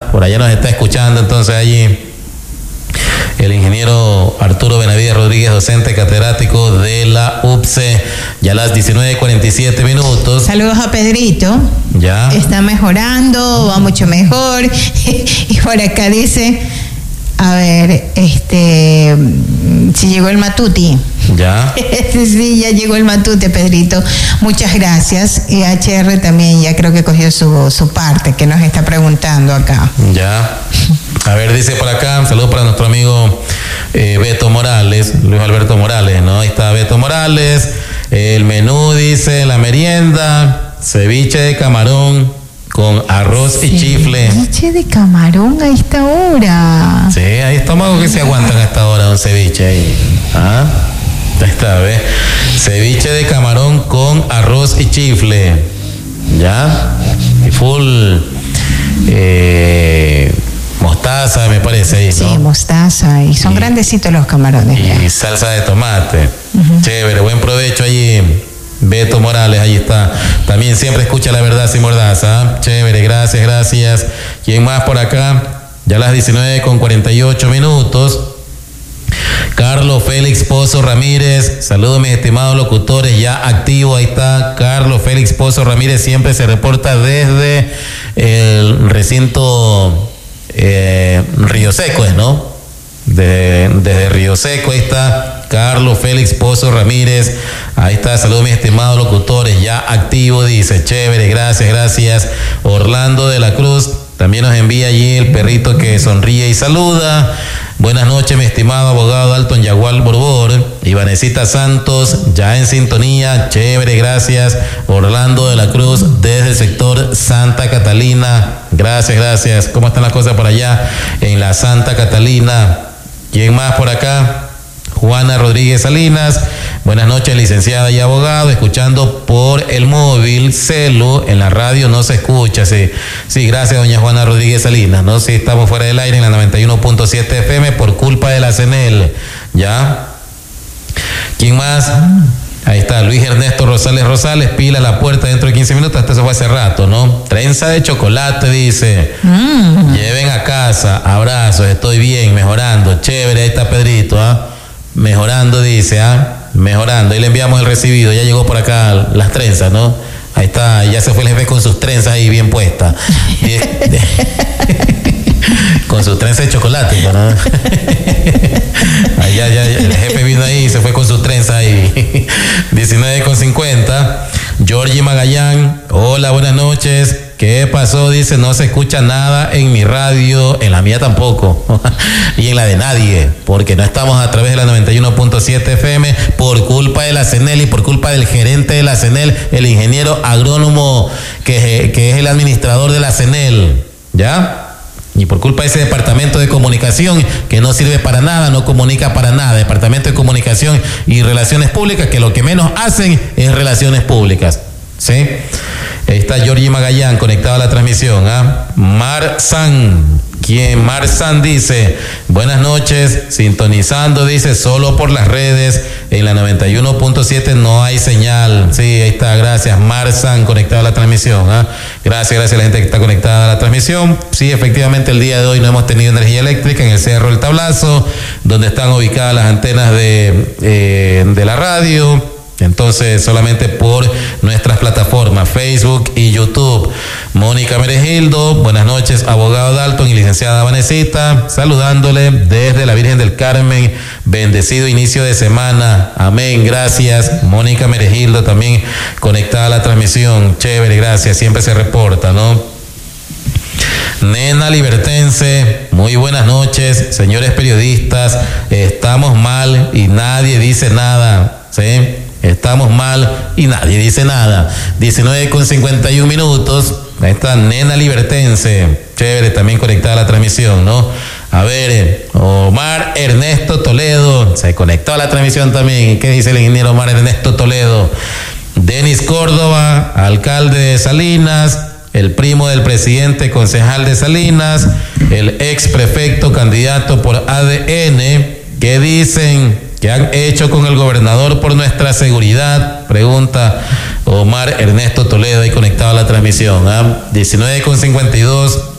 Por allá nos está escuchando entonces allí el ingeniero Arturo Benavides Rodríguez, docente catedrático de la UPCE, ya a las 19:47 minutos. Saludos a Pedrito. Ya. Está mejorando, va mucho mejor. Y por acá dice, a ver, si llegó el Matuti. Ya. Sí, ya llegó el Matute, Pedrito. Muchas gracias. Y HR también ya creo que cogió su parte, que nos está preguntando acá. Ya. A ver, dice por acá, un saludo para nuestro amigo Beto Morales, Luis Alberto Morales, ¿no? Ahí está Beto Morales. El menú dice, la merienda, ceviche de camarón con arroz y chifle. Ceviche de camarón a esta hora. Sí, hay estómagos que se aguantan a esta hora un ceviche ahí. ¿Ah? Ahí está, ¿ves? Ceviche de camarón con arroz y chifle. ¿Ya? Y full mostaza, me parece ahí, ¿no? Sí, mostaza. Y son grandecitos los camarones. Y salsa de tomate. Chévere, buen provecho allí. Beto Morales, ahí está. También siempre escucha La Verdad Sin Mordaza. Chévere, gracias. ¿Quién más por acá? Ya a las 19:48 minutos. Carlos Félix Pozo Ramírez, saludos mis estimados locutores, ya activo, ahí está Carlos Félix Pozo Ramírez, siempre se reporta desde el recinto Río Seco, ¿no? Desde Río Seco, ahí está Carlos Félix Pozo Ramírez, ahí está, saludos mis estimados locutores, ya activo, dice, chévere, gracias. Orlando de la Cruz también nos envía allí el perrito que sonríe y saluda. Buenas noches, mi estimado abogado Dalton Yagual Borbor. Ivanesita Santos, ya en sintonía. Chévere, gracias. Orlando de la Cruz, desde el sector Santa Catalina. Gracias. ¿Cómo están las cosas por allá en la Santa Catalina? ¿Quién más por acá? Juana Rodríguez Salinas. Buenas noches, licenciada y abogado. Escuchando por el móvil, celu, en la radio no se escucha. Sí, gracias, doña Juana Rodríguez Salinas. No, sí, estamos fuera del aire en la 91.7 FM por culpa de la CNL. ¿Ya? ¿Quién más? Ahí está, Luis Ernesto Rosales, pila la puerta dentro de 15 minutos, hasta eso fue hace rato, ¿no? Trenza de chocolate, dice. Lleven a casa, abrazos, estoy bien, mejorando. Chévere, ahí está Pedrito, ¿ah? Mejorando, dice, mejorando. Ahí le enviamos el recibido, ya llegó por acá las trenzas, ¿no? Ahí está, ya se fue el jefe con sus trenzas ahí bien puestas. Con sus trenzas de chocolate, ¿no? Ahí ya, el jefe vino ahí y se fue con sus trenzas ahí. 19:50. Georgie Magallán, hola, buenas noches. ¿Qué pasó? Dice, no se escucha nada en mi radio, en la mía tampoco, y en la de nadie, porque no estamos a través de la 91.7 FM por culpa de la CNEL y por culpa del gerente de la CNEL, el ingeniero agrónomo que es el administrador de la CNEL, ¿ya? Y por culpa de ese departamento de comunicación que no sirve para nada, no comunica para nada, departamento de comunicación y relaciones públicas, que lo que menos hacen es relaciones públicas, ¿sí? Ahí está Georgie Magallán conectado a la transmisión. Mar San dice, buenas noches, sintonizando, dice, solo por las redes, en la 91.7 no hay señal. Sí, ahí está, gracias, Mar San conectado a la transmisión. Gracias a la gente que está conectada a la transmisión. Sí, efectivamente el día de hoy no hemos tenido energía eléctrica en el Cerro El Tablazo, donde están ubicadas las antenas de la radio. Entonces, solamente por nuestras plataformas Facebook y YouTube. Mónica Meregildo, buenas noches, abogado Dalton y licenciada Vanesita, saludándole desde la Virgen del Carmen. Bendecido inicio de semana. Amén, gracias. Mónica Meregildo también conectada a la transmisión. Chévere, gracias. Siempre se reporta, ¿no? Nena Libertense, muy buenas noches, señores periodistas. Estamos mal y nadie dice nada, ¿sí? Estamos mal y nadie dice nada. 19:51 minutos. Ahí está Nena Libertense. Chévere, también conectada a la transmisión, ¿no? A ver, Omar Ernesto Toledo se conectó a la transmisión también. ¿Qué dice el ingeniero Omar Ernesto Toledo? Denis Córdoba, alcalde de Salinas, el primo del presidente concejal de Salinas, el ex prefecto candidato por ADN. ¿Qué dicen? ¿Qué han hecho con el gobernador por nuestra seguridad? Pregunta Omar Ernesto Toledo, ahí conectado a la transmisión. 19:52.